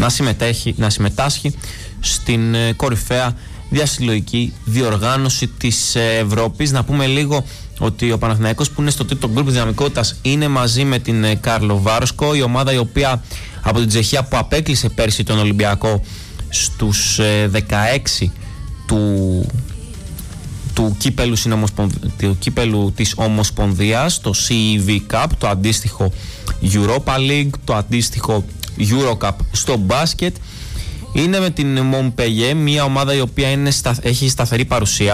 να συμμετάσχει στην κορυφαία διασυλλογική διοργάνωση της Ευρώπης. Να πούμε λίγο ότι ο Παναθηναϊκός, που είναι στο τρίτο γκρουπ δυναμικότητας, είναι μαζί με την Καρλοβάρσκο, η ομάδα η οποία από την Τσεχία, που απέκλεισε πέρσι τον Ολυμπιακό στους 16 του κύπελου της Ομοσπονδίας, το CEV Cup, το αντίστοιχο Europa League, το αντίστοιχο Eurocup στο μπάσκετ. Είναι με την Montpellier, μια ομάδα η οποία έχει σταθερή παρουσία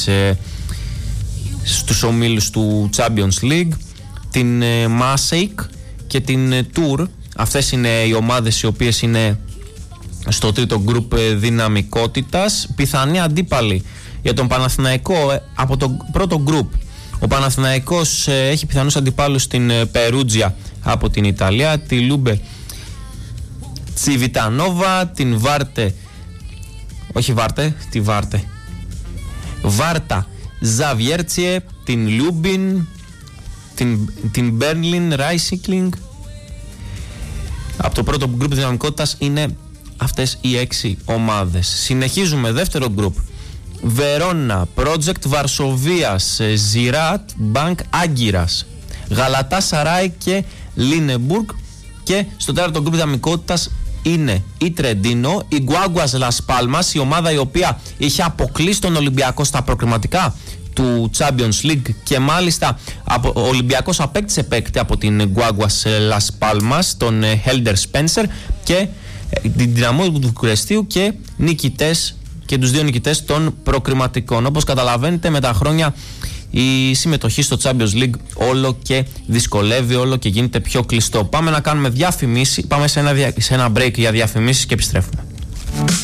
στους ομίλους του Champions League, την Marseille και την Tours. Αυτές είναι οι ομάδες οι οποίες είναι στο τρίτο γκρουπ δυναμικότητας. Πιθανή αντίπαλοι για τον Παναθηναϊκό από το πρώτο γκρουπ. Ο Παναθηναϊκός έχει πιθανούς αντιπάλους στην Περούτζια από την Ιταλία, τη Λούμπε Τσιβιτανόβα, την Βάρτα Ζαβιέρτσιε, την Λούμπιν, την Μπέρλιν Ράισικλινγκ. Από το πρώτο γκρουπ δυναμικότητας είναι αυτές οι 6 ομάδες. Συνεχίζουμε δεύτερο γκρουπ. Βερόνα, Project Βαρσοβίας, Ζιράτ, Μπανκ Άγκυρας, Γαλατά Σαράι και Λίνεμπουργκ. Και στο τέταρτο γκρουπ δυναμικότητας είναι η Τρεντίνο, η Γκουάγκουας Λας Πάλμας, η ομάδα η οποία είχε αποκλείσει τον Ολυμπιακό στα προκριματικά του Champions League, και μάλιστα ο Ολυμπιακός απέκτησε παίκτη από την Γκουάγκουας Λας Πάλμας, τον Χέλντερ Σπένσερ, και την Δυναμό του Βουκουρεστίου, και τους δύο νικητές των προκριματικών. Όπως καταλαβαίνετε, με τα χρόνια η συμμετοχή στο Champions League όλο και δυσκολεύει, όλο και γίνεται πιο κλειστό. Πάμε να κάνουμε διαφημίσεις, πάμε σε ένα break για διαφημίσεις και επιστρέφουμε.